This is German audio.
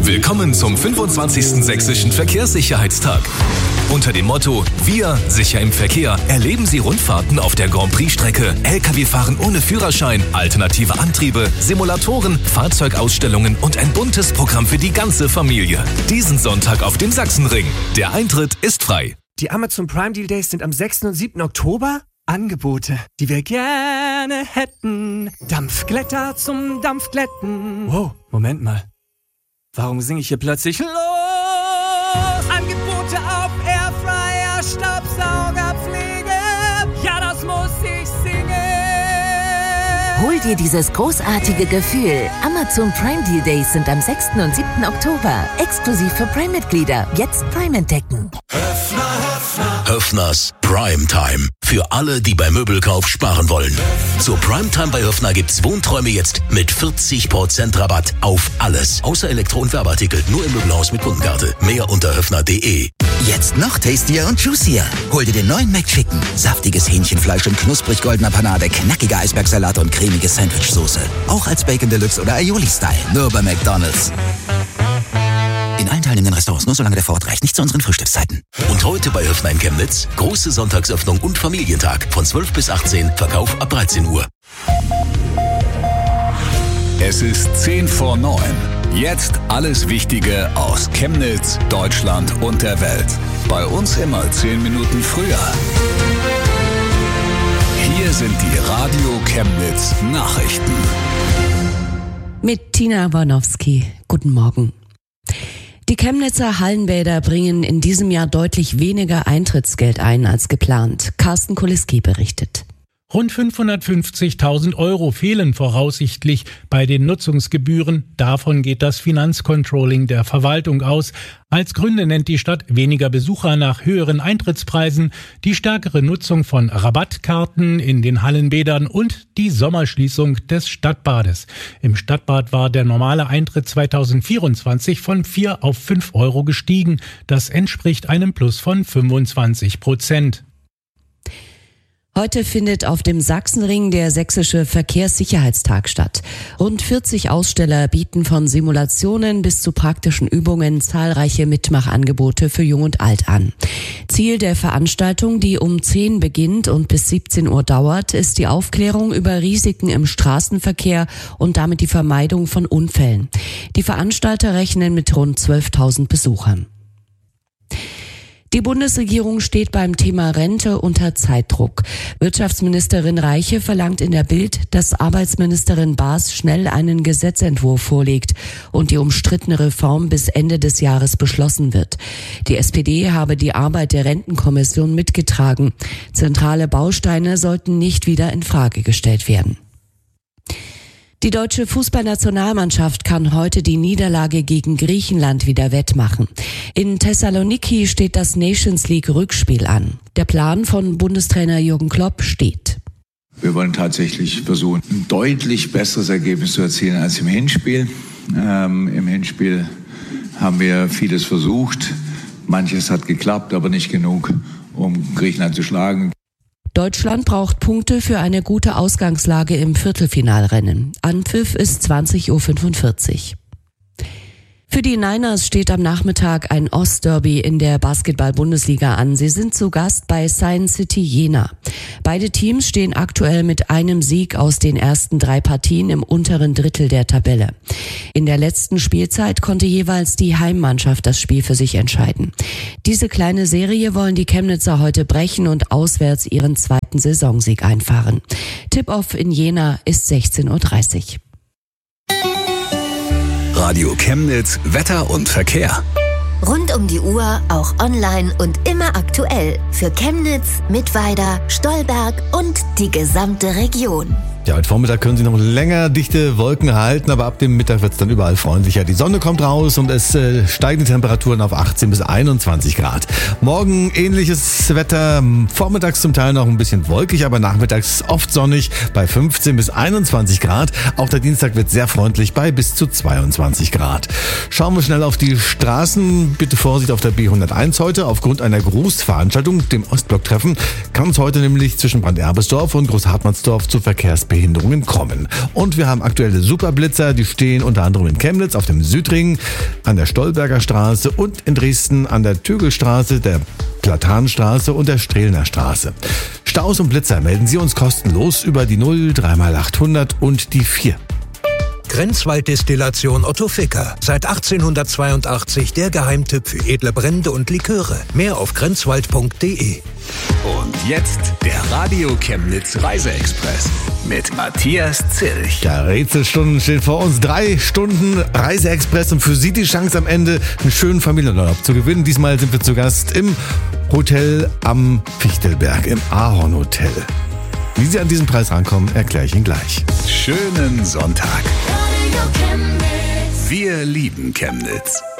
Willkommen zum 25. Sächsischen Verkehrssicherheitstag. Unter dem Motto Wir sicher im Verkehr erleben Sie Rundfahrten auf der Grand Prix-Strecke, Lkw-Fahren ohne Führerschein, alternative Antriebe, Simulatoren, Fahrzeugausstellungen und ein buntes Programm für die ganze Familie. Diesen Sonntag auf dem Sachsenring. Der Eintritt ist frei. Die Amazon Prime Deal Days sind am 6. und 7. Oktober. Angebote, die wir gerne hätten. Dampfglätter zum Dampfglätten. Wow, Moment mal. Warum singe ich hier plötzlich los? Angebote auf Airfryer, Staubsaugerpflege. Ja, das muss ich singen. Hol dir dieses großartige Gefühl. Amazon Prime Deal Days sind am 6. und 7. Oktober. Exklusiv für Prime-Mitglieder. Jetzt Prime entdecken. Höffners Primetime. Für alle, die beim Möbelkauf sparen wollen. Zur Primetime bei Höffner gibt's Wohnträume jetzt mit 40% Rabatt auf alles. Außer Elektro- und Werbeartikel. Nur im Möbelhaus mit Kundenkarte. Mehr unter höffner.de. Jetzt noch tastier und juicier. Hol dir den neuen McChicken. Saftiges Hähnchenfleisch in knusprig goldener Panade, knackiger Eisbergsalat und cremige Sandwichsoße. Auch als Bacon Deluxe oder Aioli-Style. Nur bei McDonald's. In allen teilnehmenden Restaurants, nur solange der Vorrat reicht, nicht zu unseren Frühstückszeiten. Und heute bei Höffner in Chemnitz große Sonntagsöffnung und Familientag von 12 bis 18, Verkauf ab 13 Uhr. Es ist 10 vor 9. Jetzt alles Wichtige aus Chemnitz, Deutschland und der Welt. Bei uns immer 10 Minuten früher. Hier sind die Radio Chemnitz Nachrichten. Mit Tina Warnowski. Guten Morgen. Die Chemnitzer Hallenbäder bringen in diesem Jahr deutlich weniger Eintrittsgeld ein als geplant. Carsten Kuliski berichtet. Rund 550.000 € fehlen voraussichtlich bei den Nutzungsgebühren. Davon geht das Finanzcontrolling der Verwaltung aus. Als Gründe nennt die Stadt weniger Besucher nach höheren Eintrittspreisen, die stärkere Nutzung von Rabattkarten in den Hallenbädern und die Sommerschließung des Stadtbades. Im Stadtbad war der normale Eintritt 2024 von 4 auf 5 € gestiegen. Das entspricht einem Plus von 25%. Heute findet auf dem Sachsenring der Sächsische Verkehrssicherheitstag statt. Rund 40 Aussteller bieten von Simulationen bis zu praktischen Übungen zahlreiche Mitmachangebote für Jung und Alt an. Ziel der Veranstaltung, die um 10 beginnt und bis 17 Uhr dauert, ist die Aufklärung über Risiken im Straßenverkehr und damit die Vermeidung von Unfällen. Die Veranstalter rechnen mit rund 12.000 Besuchern. Die Bundesregierung steht beim Thema Rente unter Zeitdruck. Wirtschaftsministerin Reiche verlangt in der Bild, dass Arbeitsministerin Baas schnell einen Gesetzentwurf vorlegt und die umstrittene Reform bis Ende des Jahres beschlossen wird. Die SPD habe die Arbeit der Rentenkommission mitgetragen. Zentrale Bausteine sollten nicht wieder in Frage gestellt werden. Die deutsche Fußballnationalmannschaft kann heute die Niederlage gegen Griechenland wieder wettmachen. In Thessaloniki steht das Nations League Rückspiel an. Der Plan von Bundestrainer Jürgen Klopp steht. Wir wollen tatsächlich versuchen, ein deutlich besseres Ergebnis zu erzielen als im Hinspiel. Im Hinspiel haben wir vieles versucht. Manches hat geklappt, aber nicht genug, um Griechenland zu schlagen. Deutschland braucht Punkte für eine gute Ausgangslage im Viertelfinalrennen. Anpfiff ist 20:45 Uhr. Für die Niners steht am Nachmittag ein Ostderby in der Basketball-Bundesliga an. Sie sind zu Gast bei Science City Jena. Beide Teams stehen aktuell mit einem Sieg aus den ersten 3 Partien im unteren Drittel der Tabelle. In der letzten Spielzeit konnte jeweils die Heimmannschaft das Spiel für sich entscheiden. Diese kleine Serie wollen die Chemnitzer heute brechen und auswärts ihren 2. Saisonsieg einfahren. Tip-Off in Jena ist 16:30 Uhr. Radio Chemnitz, Wetter und Verkehr. Rund um die Uhr, auch online und immer aktuell. Für Chemnitz, Mittweida, Stolberg und die gesamte Region. Ja, heute Vormittag können Sie noch länger dichte Wolken erhalten, aber ab dem Mittag wird es dann überall freundlicher. Die Sonne kommt raus und es steigen die Temperaturen auf 18 bis 21 Grad. Morgen ähnliches Wetter, vormittags zum Teil noch ein bisschen wolkig, aber nachmittags oft sonnig bei 15 bis 21 Grad. Auch der Dienstag wird sehr freundlich bei bis zu 22 Grad. Schauen wir schnell auf die Straßen. Bitte Vorsicht auf der B101 heute. Aufgrund einer Großveranstaltung, dem Ostblocktreffen, kann es heute nämlich zwischen Brand-Erbesdorf und Großhartmannsdorf zu Verkehrsbehinderungen Verkehrsbehinderungen kommen. Und wir haben aktuelle Superblitzer, die stehen unter anderem in Chemnitz auf dem Südring, an der Stolberger Straße und in Dresden an der Tögelstraße, der Platanstraße und der Strehlner Straße. Staus und Blitzer melden Sie uns kostenlos über die 0 3x800 und die 4. Grenzwalddestillation Otto Ficker. Seit 1882 der Geheimtipp für edle Brände und Liköre. Mehr auf grenzwald.de. Und jetzt der Radio Chemnitz Reiseexpress mit Matthias Zilch. Ja, Rätselstunden stehen vor uns. 3 Stunden Reiseexpress und für Sie die Chance am Ende einen schönen Familienurlaub zu gewinnen. Diesmal sind wir zu Gast im Hotel am Fichtelberg, im Ahorn Hotel. Wie Sie an diesen Preis rankommen, erkläre ich Ihnen gleich. Schönen Sonntag. Wir lieben Chemnitz.